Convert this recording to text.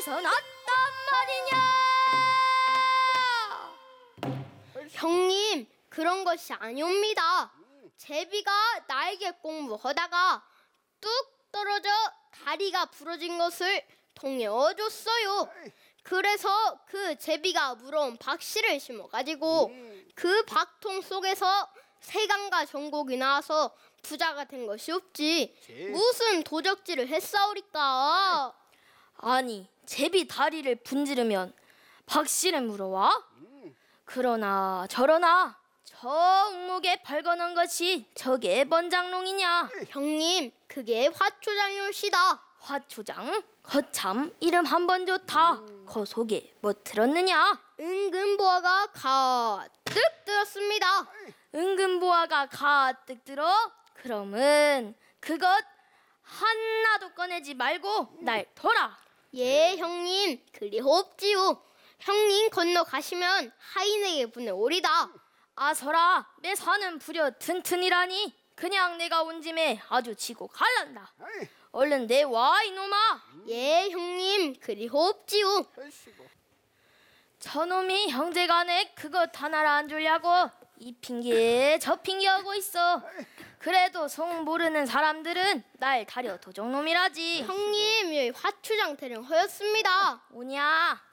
어디서 났단 말이냐? 형님, 그런 것이 아니옵니다. 제비가 나에게 공부하다가 뚝 떨어져 다리가 부러진 것을 통에 얻었어요. 그래서 그 제비가 물어온 박씨를 심어가지고 그 박통 속에서 세간과 전곡이 나와서 부자가 된 것이 없지. 무슨 도적질을 했사오리까? 아니, 제비 다리를 분지르면 박씨를 물어와? 그러나 저러나 저 웅목에 발견한 것이 저게 번장롱이냐? 형님, 그게 화초장이올시다. 화초장? 거참 이름 한 번 좋다. 거 속에 뭐 들었느냐? 은근보화가 가득 들었습니다. 은근보화가 가득 들어? 그러면 그것 하나도 꺼내지 말고 날 둬라. 예, 형님, 그리옵지요. 형님 건너가시면 하인에게 보내오리다. 아서라, 내 산은 부려 튼튼이라니. 그냥 내가 온 짐에 아주 지고 갈란다. 얼른 내와 이놈아. 예, 형님, 그리옵지요. 저놈이 형제간에 그것 하나를 안 주려고 이 핑계 저 핑계 하고 있어. 그래도 속 모르는 사람들은 날 다려 도적놈이라지. 형님, 여기 화초장 대령 허였습니다. 오냐?